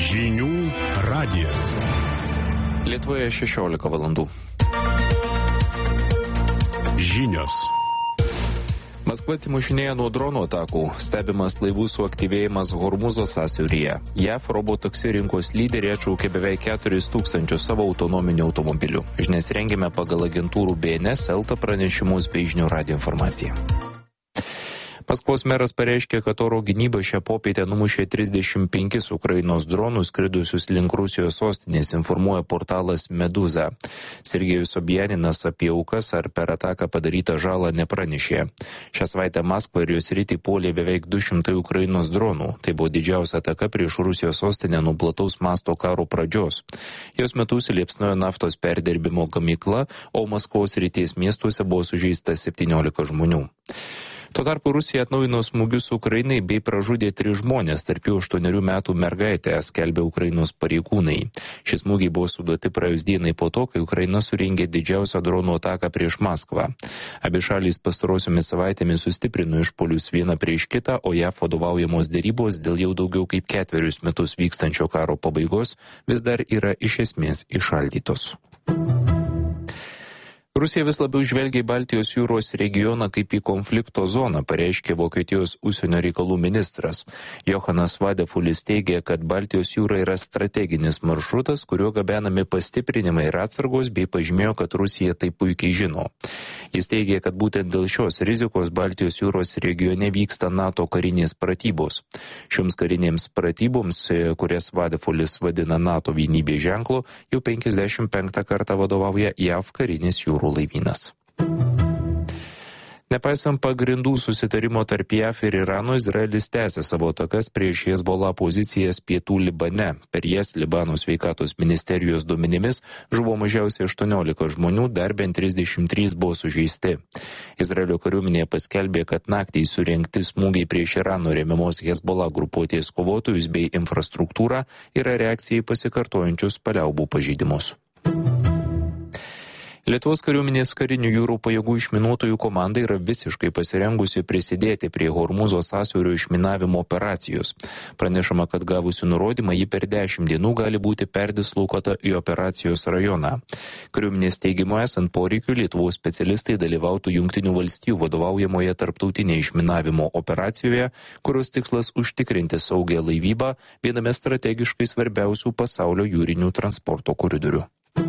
Žinių radijas. Lietuvoje 16 valandų. Žinios. Maskva atsimušinėja nuo dronų atakų, stebimas laivų suaktyvėjimas Hormuzo sąsiauryje. JAV robotaksi rinkos lyderiai atšaukė beveik 4000 savo autonominių automobilių. Žinias rengėme pagal agentūrų BNS, Elta pranešimus bei žinių radijo informaciją. Maskvos meras pareiškė, kad oro gynyba šią popietę numušė 35 Ukrainos dronus skridusius link Rusijos sostinės, informuoja portalas Meduza. Sergejus Sobjaninas apie aukas ar per ataką padarytą žalą nepranešė. Šią savaitę Maskvą ir jos sritį puolė beveik 200 Ukrainos dronų. Tai buvo didžiausia ataka prieš Rusijos sostinę nuo plataus masto karo pradžios. Jos metu liepsnojo naftos perdirbimo gamykla, o Maskvos ryties miestuose buvo sužeista 17 žmonių. Tuo tarpu Rusija atnaujino smūgius Ukrainai bei pražudė 3 žmonės, tarp jų 8 metų mergaitę, skelbė Ukrainos pareigūnai. Šis smūgiai buvo suduoti praėjus dienai po to, kai Ukraina surengė didžiausią dronų ataką prieš Maskvą. Abi šalys pastarosiomis savaitėmis sustiprino išpuolius vieną prieš kitą, o JAV vadovaujamos derybos dėl jau daugiau kaip 4 metus vykstančio karo pabaigos vis dar yra iš esmės įšaldytos. Rusija vis labiau žvelgia į Baltijos jūros regioną kaip į konflikto zoną, pareiškė Vokietijos užsienio reikalų ministras. Johanas Vadefulis teigė, kad Baltijos jūra yra strateginis maršrutas, kuriuo gabenami pastiprinimai ir atsargos, bei pažymėjo, kad Rusija tai puikiai žino. Jis teigė, kad būtent dėl šios rizikos Baltijos jūros regione vyksta NATO karinės pratybos. Šioms karinėms pratyboms, kurias Vadefulis vadina NATO vienybės ženklu, jau 55 kartą vadovauja JAV karinis jūrų laivynas. Nepaisant pagrindų susitarimo tarp JAV ir Irano, Izraelis tęsia savo atakas prieš Hezbollah pozicijas pietų Libane. Per jas Libano sveikatos ministerijos duomenimis žuvo mažiausiai 18 žmonių, dar bent 33 buvo sužeisti. Izraelio kariuomenė paskelbė, kad naktį surengti smūgiai prieš Irano remiamos Hezbollah grupuotės kovotojus bei infrastruktūrą yra reakcija į pasikartojančius paliaubų pažeidimus. Lietuvos kariuomenės karinių jūrų pajėgų išminuotojų komanda yra visiškai pasirengusi prisidėti prie Hormuzo sąsiaurio išminavimo operacijos. Pranešama, kad gavusi nurodymą, ji per 10 dienų gali būti perdislokuota į operacijos rajoną. Kariuomenės teigimu, esant poreikiu, Lietuvos specialistai dalyvautų Jungtinių valstijų vadovaujamoje tarptautinėje išminavimo operacijoje, kurios tikslas užtikrinti saugią laivybą viename strategiškai svarbiausių pasaulio jūrinių transporto koridorių.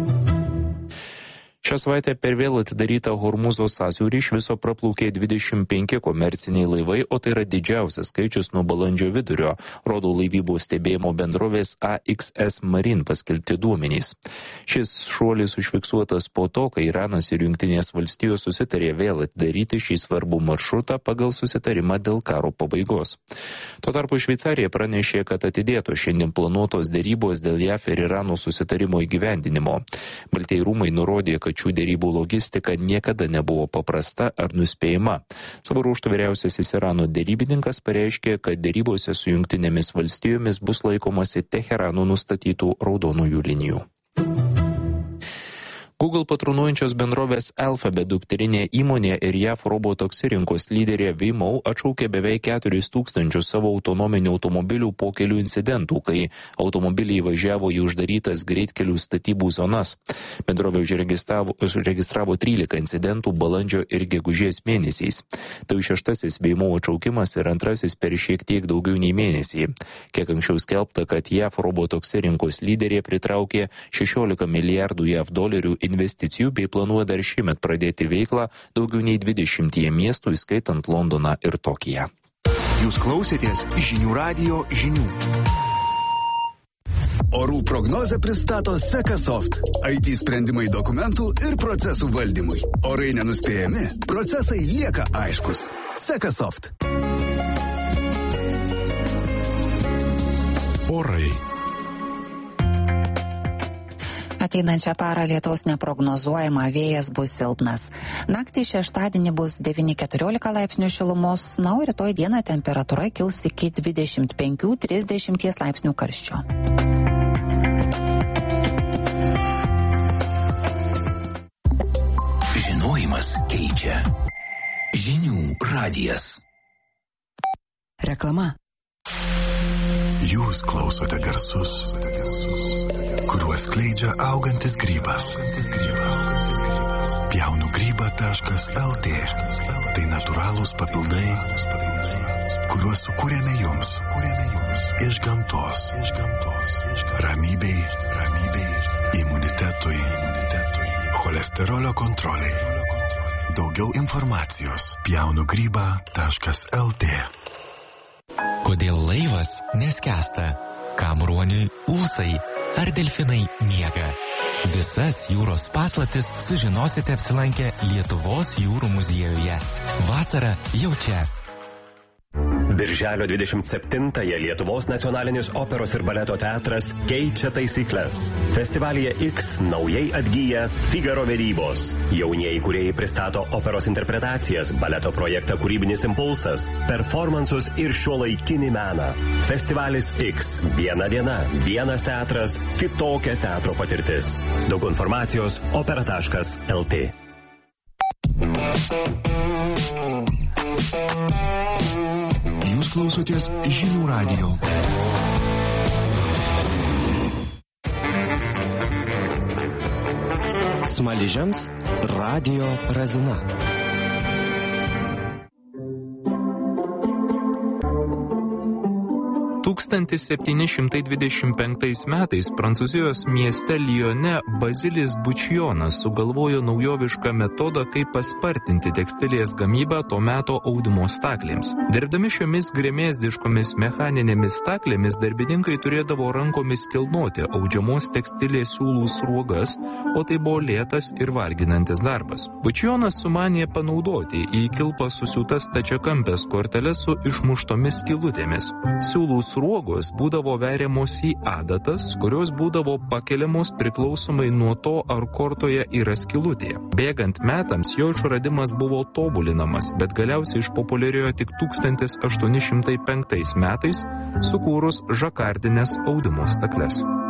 Šią savaitę per vėl atidarytą Hormuzo sąsiaurį iš viso praplaukė 25 komerciniai laivai, o tai yra didžiausias skaičius nuo balandžio vidurio, rodo laivybos stebėjimo bendrovės AXS Marine paskelbti duomenys. Šis šuolis užfiksuotas po to, kai Iranas ir Jungtinės valstijos susitarė vėl atidaryti šį svarbų maršrutą pagal susitarimą dėl karo pabaigos. Tuo tarpu Šveicarija pranešė, kad atidėto šiandien planuotos derybos dėl JAV ir Irano susitarimo įgyvendinimo. Baltieji rūmai nurodė, kad šių derybų logistika niekada nebuvo paprasta ar nuspėjama. Savo ruožtu vyriausiasis Irano derybininkas pareiškė, kad derybose su Jungtinėmis valstijomis bus laikomasi Teherano nustatytų raudonųjų linijų. Google patronuojančios bendrovės Alphabet dukterinė įmonė ir JAV robotaksi rinkos lyderė Waymo atšaukė beveik 4000 savo autonominių automobilių po kelių incidentų, kai automobiliai važiavo į uždarytas greitkelių statybų zonas. Bendrovė užregistravo 13 incidentų balandžio ir gegužės mėnesiais. Tai 6. Waymo atšaukimas ir 2. per šiek tiek daugiau nei mėnesį. Kiek anksčiau skelbta, kad JAV robotaksi rinkos lyderė pritraukė 16 milijardų JAV dolerių investicijų bei planuoja dar šiemet pradėti veiklą daugiau nei 20 miestų, įskaitant Londoną ir Tokiją. Jūs klausėtės Žinių radijo žinių. Orų prognozę pristato Sekasoft. IT sprendimai dokumentų ir procesų valdymui. Orai nenuspėjami, procesai lieka aiškus. Sekasoft. Orai. Ateinančią parą lietaus neprognozuojama, vėjas bus silpnas. Naktį šeštadienį bus 9-14 laipsnių šilumos, na, o rytoj dieną temperatūra kils iki 25-30 laipsnių karščio. Žinojimas keičia. Žinių radijas. Reklama. Jūs klausote garsus, kuriuos skleidžia augantis grybas. Pjaunugryba.lt. Tai natūralūs papildai, kuriuos sukūrėme jums iš gamtos. Ramybei, imunitetui, cholesterolio kontroliai. Daugiau informacijos pjaunugryba.lt. Kodėl laivas neskęsta? Kam ruoniui ūsai? Ar delfinai miega? Visas jūros paslaptis sužinosite apsilankę Lietuvos jūrų muziejuje. Vasara jau čia. Birželio 27-ąją Lietuvos nacionalinis operos ir baleto teatras keičia taisyklės. Festivalyje X naujai atgyja Figaro vedybos. Jaunieji kūrėjai pristato operos interpretacijas, baleto projektą Kūrybinis impulsas, performansus ir šiuolaikinį meną. Festivalis X. Viena diena, vienas teatras, kitokia teatro patirtis. Daug informacijos opera.lt. Jūs klausotės Žinių radijo. Smaližiams radijo razina. 1725 metais Prancūzijos mieste Lyone Bazilis Bučionas sugalvojo naujovišką metodą, kaip paspartinti tekstilės gamybą to meto audimo staklėms. Dirbdami šiomis gremėzdiškomis mechaninėmis staklėmis darbininkai turėdavo rankomis kilnoti audžiamos tekstilės siūlų sruogas, o tai buvo lėtas ir varginantis darbas. Bučionas sumanė panaudoti į kilpą susiūtas stačiakampės korteles su išmuštomis skylutėmis. Siūlų sruogos būdavo veriamos į adatas, kurios būdavo pakeliamos priklausomai nuo to, ar kortoje yra skylutė. Bėgant metams jo išradimas buvo tobulinamas, bet galiausiai išpopuliarėjo tik 1805 metais, sukūrus žakardinės audimo stakles.